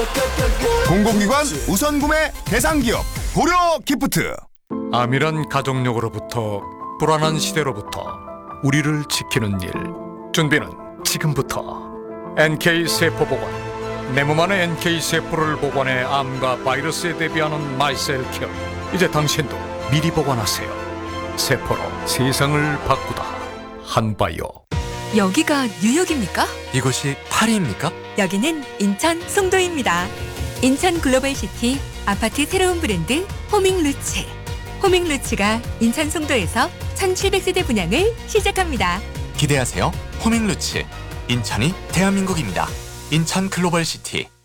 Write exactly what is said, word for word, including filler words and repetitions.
공공기관 우선구매 대상기업 고려기프트. 암이란 가족력으로부터 불안한 시대로부터 우리를 지키는 일. 준비는 지금부터. 엔케이 세포 보관. 내 몸 안의 엔케이 세포를 보관해 암과 바이러스에 대비하는 마이셀 케어. 이제 당신도 미리 보관하세요. 세포로 세상을 바꾸다. 한바이오. 여기가 뉴욕입니까? 이곳이 파리입니까? 여기는 인천 송도입니다. 인천 글로벌시티 아파트 새로운 브랜드 호밍루츠. 호밍루츠가 인천 송도에서 천칠백 세대 분양을 시작합니다. 기대하세요. 호밍루츠. 인천이 대한민국입니다. 인천 글로벌시티.